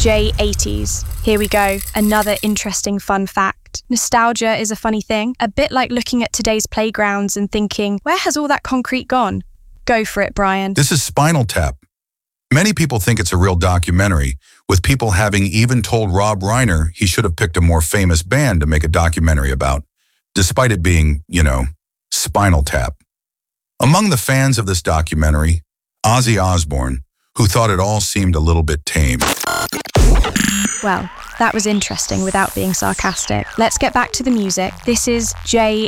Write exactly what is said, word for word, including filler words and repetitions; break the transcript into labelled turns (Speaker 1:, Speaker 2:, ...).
Speaker 1: J eighties. Here we go, another interesting fun fact. Nostalgia is a funny thing, a bit like looking at today's playgrounds and thinking, where has all that concrete gone? Go for it, Brian.
Speaker 2: This is Spinal Tap. Many people think it's a real documentary, with people having even told Rob Reiner he should have picked a more famous band to make a documentary about, despite it being, you know, Spinal Tap. Among the fans of this documentary, Ozzy Osbourne, who thought it all seemed a little bit tame.
Speaker 1: Well, that was interesting without being sarcastic. Let's get back to the music. This is J